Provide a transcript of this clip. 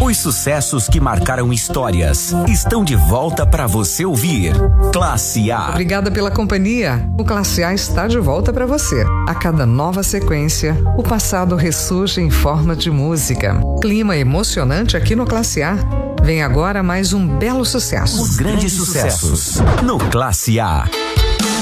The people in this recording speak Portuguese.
Os sucessos que marcaram histórias estão de volta para você ouvir. Classe A. Obrigada pela companhia. O Classe A está de volta para você. A cada nova sequência, o passado ressurge em forma de música. Clima emocionante aqui no Classe A. Vem agora mais um belo sucesso. Os grandes sucessos no Classe A.